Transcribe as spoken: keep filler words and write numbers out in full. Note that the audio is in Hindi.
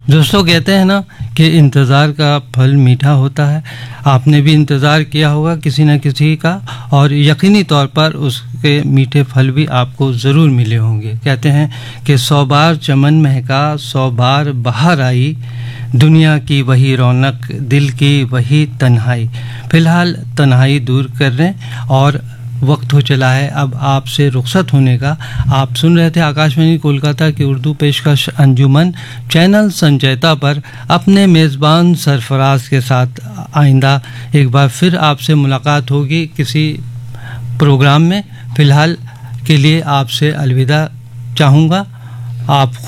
दोस्तों, कहते हैं ना कि इंतज़ार का फल मीठा होता है। आपने भी इंतज़ार किया होगा किसी न किसी का, और यकीनी तौर पर उसके मीठे फल भी आपको ज़रूर मिले होंगे। कहते हैं कि सौ बार चमन महका, सौ बार बहार आई, दुनिया की वही रौनक, दिल की वही तन्हाई। फ़िलहाल तन्हाई दूर करने और वक्त हो चला है अब आपसे रुखसत होने का। आप सुन रहे थे आकाशवाणी कोलकाता की उर्दू पेशकश अंजुमन चैनल संचयता पर अपने मेज़बान सरफराज के साथ। आइंदा एक बार फिर आपसे मुलाकात होगी किसी प्रोग्राम में। फ़िलहाल के लिए आपसे अलविदा चाहूँगा। आप